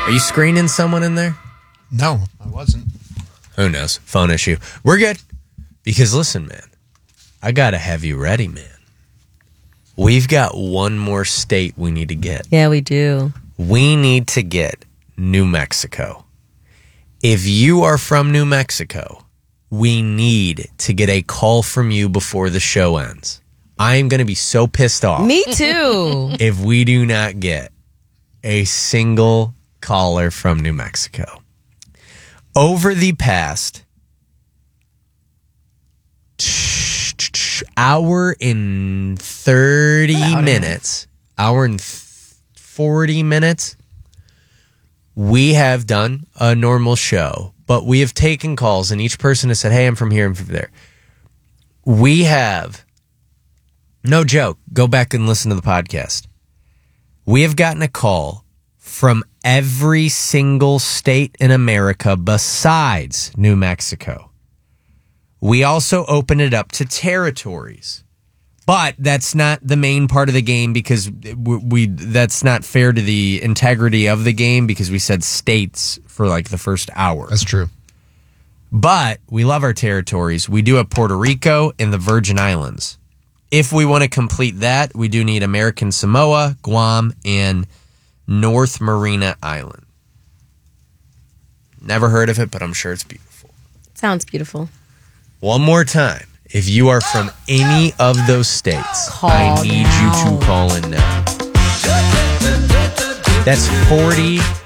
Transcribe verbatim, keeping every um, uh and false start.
Are you screening someone in there? No, I wasn't. Who knows? Phone issue. We're good. Because listen, man, I got to have you ready, man. We've got one more state we need to get. Yeah, we do. We need to get New Mexico. If you are from New Mexico, we need to get a call from you before the show ends. I am going to be so pissed off. Me too. If we do not get a single caller from New Mexico. Over the past hour and thirty minutes, hour and forty minutes, we have done a normal show, but we have taken calls and each person has said, hey, I'm from here, I'm from there. We have, no joke, go back and listen to the podcast. We have gotten a call from every single state in America besides New Mexico. We also open it up to territories. But that's not the main part of the game because we, we that's not fair to the integrity of the game because we said states for like the first hour. That's true. But we love our territories. We do have Puerto Rico and the Virgin Islands. If we want to complete that, we do need American Samoa, Guam, and North Marina Island. Never heard of it, but I'm sure it's beautiful. Sounds beautiful. One more time. If you are from any of those states, Call I need now. you to call in now. That's forty